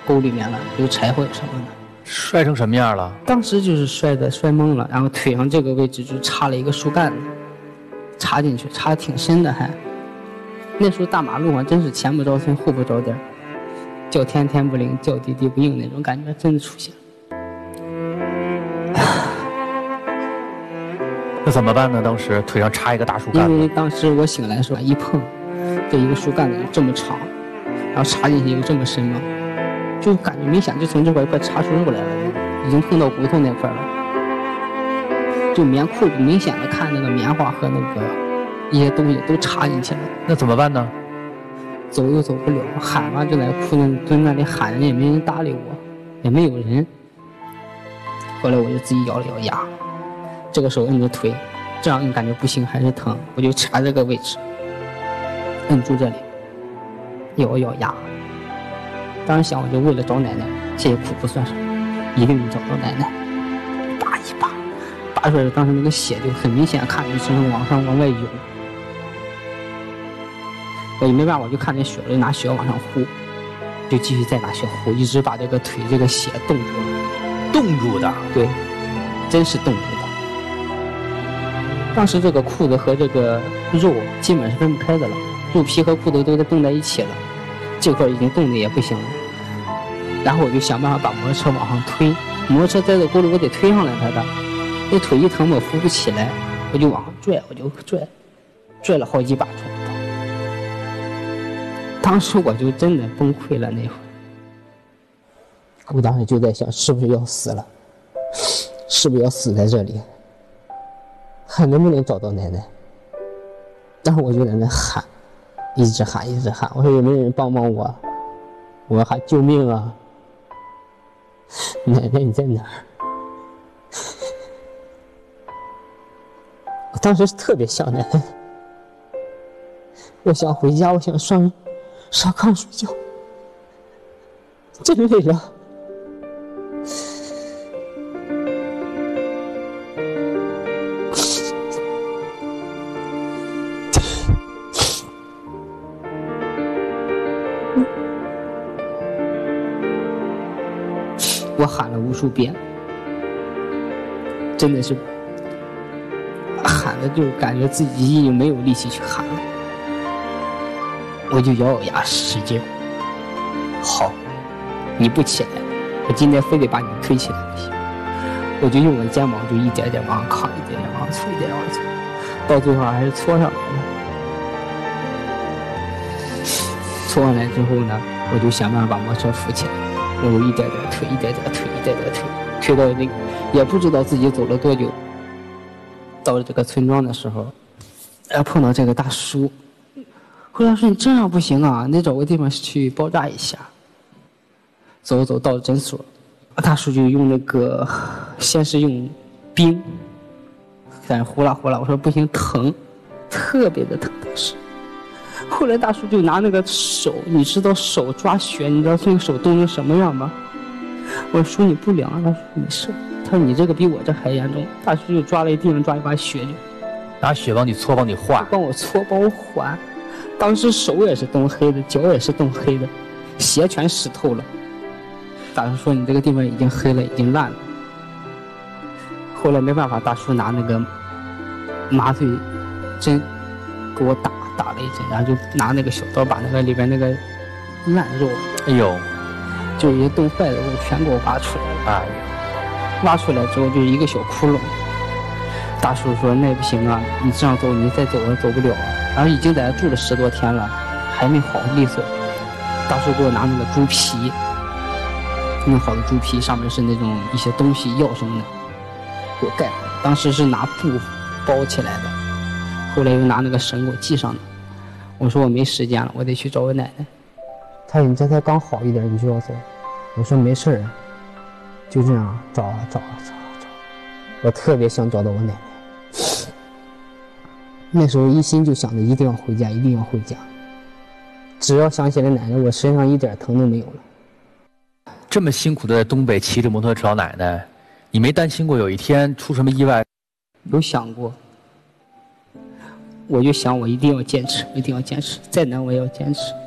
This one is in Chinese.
沟里面了，有柴火什么的。 摔成什么样了？ 当时就是摔懵了，然后腿上这个位置就插了一个树干子，插进去，插得挺深的还。那时候大马路上真是前不着村后不着店，叫天天不灵，叫地地不应那种感觉真的出现。 那怎么办呢？当时腿上插一个大树干子。 因为当时我醒来的时候一碰，这一个树干子就这么长，然后插进去又这么深嘛。就感觉明显就从这块快插出肉来了，已经碰到骨头那块了。就棉裤就明显的看那个棉花和那个一些东西都插进去了。 那怎么办呢？ 走又走不了，喊嘛就在裤子蹲那里喊人，也没人搭理我，也没有人。后来我就自己咬了咬牙，这个时候摁着腿，这样感觉不行还是疼，我就插这个位置，摁住这里，咬咬牙。当时想，我就为了找奶奶，这些苦不算什么，一定能找到奶奶。拔一拔，拔出来，当时那个血就很明显，看着身上往外涌。我也没办法，我就看着血，就拿血往上呼，就继续再拿血呼，一直把这个腿这个血冻住了。 冻住的？对， 真是冻住的。当时这个裤子和这个肉基本是分不开的了，肉皮和裤子都冻在一起了。这块已经冻得也不行了，然后我就想办法把摩托车往上推，摩托车在这沟里我得推上来它的，那腿一疼我扶不起来，我就往上拽，我就拽了好几把出来。当时我就真的崩溃了，那会儿我当时就在想，是不是要死了，是不是要死在这里，还能不能找到奶奶？然后我就在那喊，一直喊，我说有没有人帮帮我？我喊救命啊！奶奶你在哪儿？我当时特别想奶奶，我想回家，我想上炕睡觉，真累了。我喊了无数遍，真的是喊的就感觉自己已经没有力气去喊了，我就咬咬牙使劲。好，你不起来，我今天非得把你推起来不行。我就用我的肩膀就一点点往上扛，一点点往上搓，一点点往上搓，到最后还是搓上来了。搓上来之后呢，我就想办法把摩托车扶起来。我就一点点推，推到那个也不知道自己走了多久，到了这个村庄的时候，碰到这个大叔。后来说你这样不行啊，你找个地方去包扎一下。走到了诊所，大叔就用那个，先是用冰，在那呼啦呼啦，我说不行，疼，特别的疼当时。后来大叔就拿那个手，你知道手抓血，你知道那个手冻成什么样吗？我说你不凉，他说没事，他说你这个比我这还严重。大叔就抓了一地上抓一把血，就拿血帮你搓，帮你化， 帮我搓，帮我缓。当时手也是冻黑的，脚也是冻黑的，鞋全湿透了。大叔说你这个地方已经黑了，已经烂了。后来没办法，大叔拿那个麻醉针给我打了一针，然后就拿那个小刀把那个里边那个烂肉， 哎呦， 就一些冻坏的肉全给我挖出来了。 哎呦， 挖出来之后就是一个小窟窿。大叔说那不行啊，你这样走你再走走不了。然后已经在这住了10多天了，还没好利索。大叔给我拿那个猪皮，弄好的猪皮上面是那种一些东西药什么的，给我盖好。当时是拿布包起来的，后来又拿那个绳给我系上的。我说我没时间了，我得去找我奶奶。他说你这才刚好一点你就要走。我说没事儿，就这样找。我特别想找到我奶奶。那时候一心就想着一定要回家，一定要回家。只要想起来奶奶，我身上一点疼都没有了。 这么辛苦的在东北骑着摩托车找奶奶，你没担心过有一天出什么意外？ 有想过。我就想我一定要坚持，一定要坚持，再难我也要坚持。